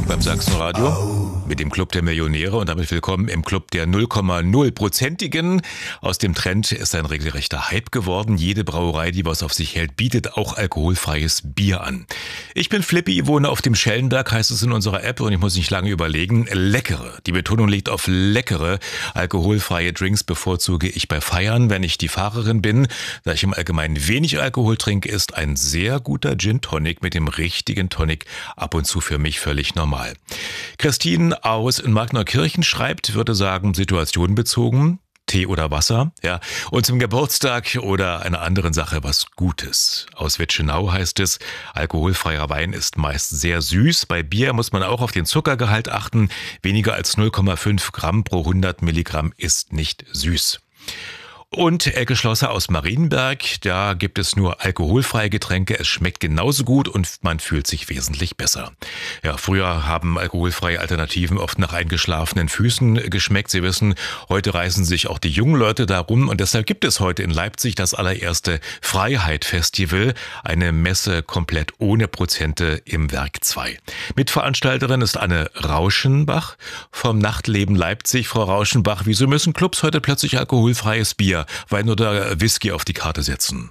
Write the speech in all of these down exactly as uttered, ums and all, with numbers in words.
Sendung beim Sachsenradio mit dem Club der Millionäre und damit willkommen im Club der null Komma null Prozentigen. Aus dem Trend ist ein regelrechter Hype geworden. Jede Brauerei, die was auf sich hält, bietet auch alkoholfreies Bier an. Ich bin Flippy, wohne auf dem Schellenberg, heißt es in unserer App, und ich muss nicht lange überlegen. Leckere, die Betonung liegt auf leckere, alkoholfreie Drinks bevorzuge ich bei Feiern, wenn ich die Fahrerin bin. Da ich im Allgemeinen wenig Alkohol trinke, ist ein sehr guter Gin Tonic mit dem richtigen Tonic ab und zu für mich völlig normal. Christine aus Magnerkirchen schreibt, würde sagen, situationenbezogen, Tee oder Wasser, ja, und zum Geburtstag oder einer anderen Sache was Gutes. Aus Witschenau heißt es, alkoholfreier Wein ist meist sehr süß. Bei Bier muss man auch auf den Zuckergehalt achten. Weniger als null Komma fünf Gramm pro hundert Milligramm ist nicht süß. Und Elke Schlosser aus Marienberg, da gibt es nur alkoholfreie Getränke. Es schmeckt genauso gut und man fühlt sich wesentlich besser. Ja, früher haben alkoholfreie Alternativen oft nach eingeschlafenen Füßen geschmeckt. Sie wissen, heute reißen sich auch die jungen Leute darum und deshalb gibt es heute in Leipzig das allererste Freiheit-Festival, eine Messe komplett ohne Prozente im Werk zwei. Mitveranstalterin ist Anne Rauschenbach vom Nachtleben Leipzig. Frau Rauschenbach, wieso müssen Clubs heute plötzlich alkoholfreies Bier, Wein oder Whisky auf die Karte setzen?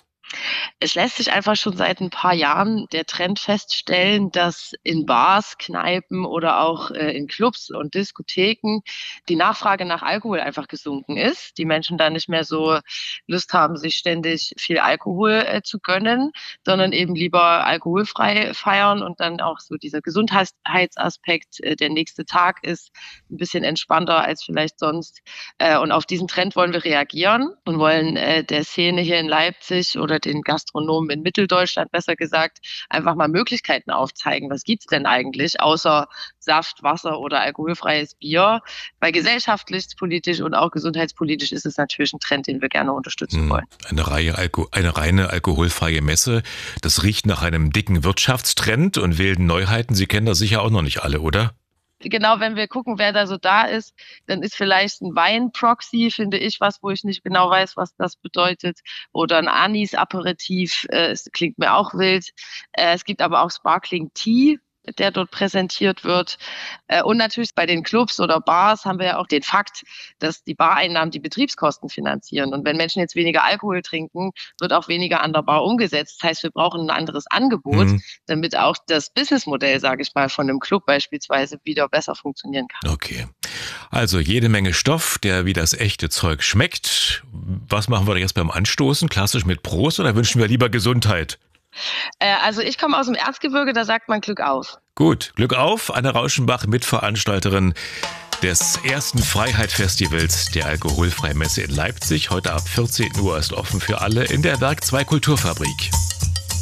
Es lässt sich einfach schon seit ein paar Jahren der Trend feststellen, dass in Bars, Kneipen oder auch äh, in Clubs und Diskotheken die Nachfrage nach Alkohol einfach gesunken ist. Die Menschen da nicht mehr so Lust haben, sich ständig viel Alkohol äh, zu gönnen, sondern eben lieber alkoholfrei feiern und dann auch so dieser Gesundheitsaspekt, äh, der nächste Tag ist ein bisschen entspannter als vielleicht sonst. Äh, und auf diesen Trend wollen wir reagieren und wollen äh, der Szene hier in Leipzig oder den Gastronomen in Mitteldeutschland, besser gesagt, einfach mal Möglichkeiten aufzeigen. Was gibt's denn eigentlich außer Saft, Wasser oder alkoholfreies Bier? Weil gesellschaftlich, politisch und auch gesundheitspolitisch ist es natürlich ein Trend, den wir gerne unterstützen Hm, wollen. Eine Reihe, Alko- eine reine alkoholfreie Messe, das riecht nach einem dicken Wirtschaftstrend und wilden Neuheiten. Sie kennen das sicher auch noch nicht alle, oder? Genau, wenn wir gucken, wer da so da ist, dann ist vielleicht ein Wein-Proxy, finde ich, was, wo ich nicht genau weiß, was das bedeutet. Oder ein Anis-Aperitif, äh, es klingt mir auch wild. Äh, es gibt aber auch Sparkling Tea, der dort präsentiert wird. Äh, und natürlich bei den Clubs oder Bars haben wir ja auch den Fakt, dass die Bareinnahmen die Betriebskosten finanzieren. Und wenn Menschen jetzt weniger Alkohol trinken, wird auch weniger an der Bar umgesetzt. Das heißt, wir brauchen ein anderes Angebot, Hm, damit auch das Businessmodell, sage ich mal, von einem Club beispielsweise wieder besser funktionieren kann. okay. Also jede Menge Stoff, der wie das echte Zeug schmeckt. Was machen wir jetzt beim Anstoßen? Klassisch mit Prost oder wünschen wir lieber Gesundheit? Äh, also ich komme aus dem Erzgebirge, da sagt man Glück auf. Gut, Glück auf, Anne Rauschenbach, Mitveranstalterin des ersten Freiheit-Festivals der Alkoholfreimesse in Leipzig. Heute ab vierzehn Uhr ist offen für alle in der Werk zwei Kulturfabrik.